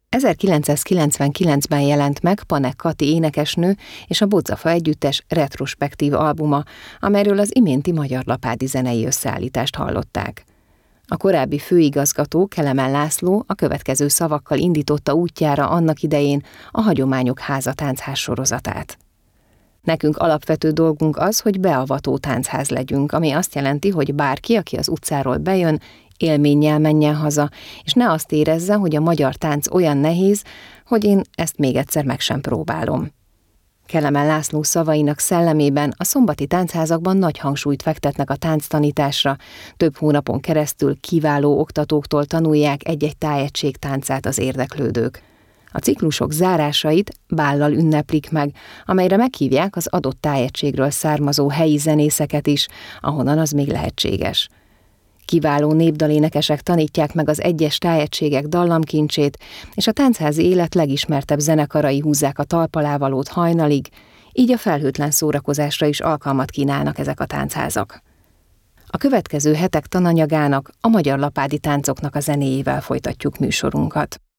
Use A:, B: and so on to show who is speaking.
A: 1999-ben jelent meg Panek Kati énekesnő és a Bodzafa együttes retrospektív albuma, amelyről az iménti Magyar Lapádi zenei összeállítást hallották. A korábbi főigazgató, Kelemen László a következő szavakkal indította útjára annak idején a Hagyományok Háza táncház sorozatát. Nekünk alapvető dolgunk az, hogy beavató táncház legyünk, ami azt jelenti, hogy bárki, aki az utcáról bejön, élménnyel menjen haza, és ne azt érezze, hogy a magyar tánc olyan nehéz, hogy én ezt még egyszer meg sem próbálom. Kelemen László szavainak szellemében a szombati táncházakban nagy hangsúlyt fektetnek a tánctanításra, több hónapon keresztül kiváló oktatóktól tanulják egy-egy tájegység táncát az érdeklődők. A ciklusok zárásait bállal ünneplik meg, amelyre meghívják az adott tájegységről származó helyi zenészeket is, ahonnan az még lehetséges. Kiváló népdalénekesek tanítják meg az egyes tájegységek dallamkincsét, és a táncházi élet legismertebb zenekarai húzzák a talpalávalót hajnalig, így a felhőtlen szórakozásra is alkalmat kínálnak ezek a táncházak. A következő hetek tananyagának, a magyar lapádi táncoknak a zenéjével folytatjuk műsorunkat.